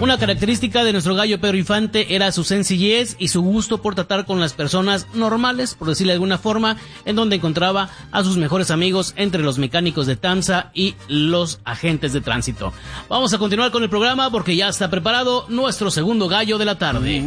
Una característica de nuestro gallo Pedro Infante era su sencillez y su gusto por tratar con las personas normales, por decirle de alguna forma, en donde encontraba a sus mejores amigos entre los mecánicos de TAMSA y los agentes de tránsito. Vamos a continuar con el programa porque ya está preparado nuestro segundo gallo de la tarde.